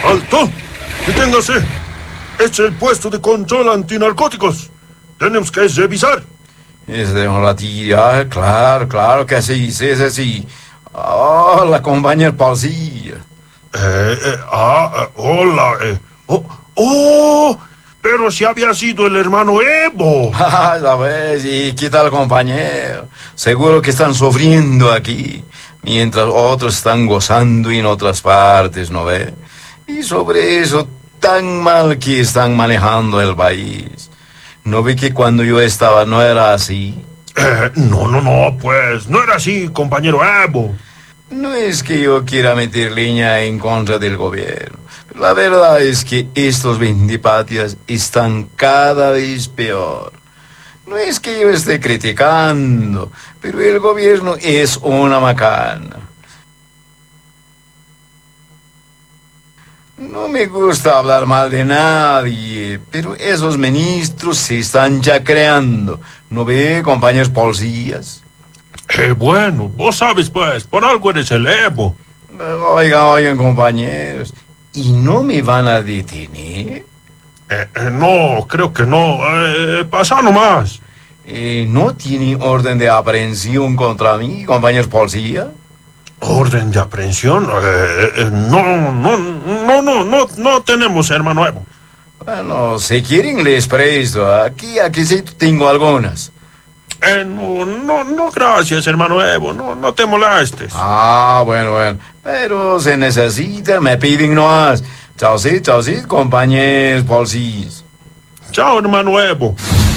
¡Alto! ¡Deténgase! Es el puesto de control antinarcóticos. Tenemos que revisar. Es de un ratilla, claro que sí, sí, sí. Oh, la compañera Paulsilla. Hola. Pero si había sido el hermano Evo. Ya ves, ¿y qué tal, compañero? Seguro que están sufriendo aquí, mientras otros están gozando en otras partes, ¿no ves? Y sobre eso, tan mal que están manejando el país. ¿No ve que cuando yo estaba no era así? No, pues no era así, compañero Evo. No es que yo quiera meter leña en contra del gobierno. La verdad es que estos vendipatias están cada vez peor. No es que yo esté criticando, pero el gobierno es una macana. No me gusta hablar mal de nadie, pero esos ministros se están ya creando. ¿No ve, compañeros policías? Bueno, vos sabes, pues, por algo eres el Evo. Oigan, compañeros, ¿y no me van a detener? No, creo que no. Pasa nomás. ¿No tiene orden de aprehensión contra mí, compañeros policía? ¿Orden de aprehensión? No tenemos, hermano Evo. Bueno, si quieren les presto. Aquí sí tengo algunas. No, gracias, hermano Evo. No te molestes. Bueno. Pero se necesita, me piden nomás. Chao, sí, compañeros policías. Chao, hermano Evo.